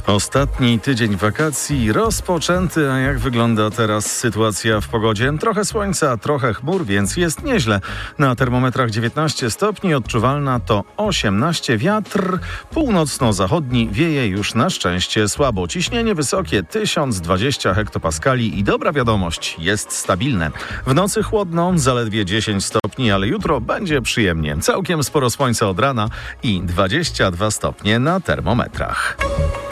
Ostatni tydzień wakacji rozpoczęty, a jak wygląda teraz sytuacja w pogodzie? Trochę słońca, trochę chmur, więc jest nieźle. Na termometrach 19 stopni, odczuwalna to 18, wiatr północno-zachodni wieje już na szczęście słabo. Ciśnienie wysokie 1020 hektopaskali i dobra wiadomość, jest stabilne. W nocy chłodno, zaledwie 10 stopni, ale jutro będzie przyjemnie. Całkiem sporo słońca od rana i 22 stopnie na termometrach.